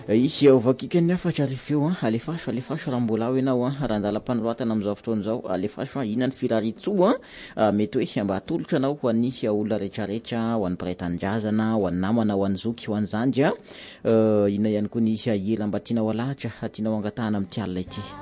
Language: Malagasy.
Ihy ovakikany afatra rifeo alefaso raha mbola ao ianao raha andalam-panorotana amin'izao fotoana izao alefaso inona ny firaritsoa mety hoe mba atolotra anao ho an'ny olona rehetrarehetra ho an'ny mpiray tanindrazana ho an'ny namana ho an'ny zoky ho an'ny zandy inona ihany koa ny hira mba tianao alahatra tianao angatahana amin'ity alina ity.